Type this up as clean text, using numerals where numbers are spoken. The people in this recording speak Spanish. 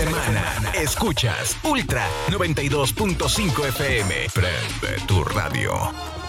semana. Escuchas Ultra 92.5 FM. Prende tu radio.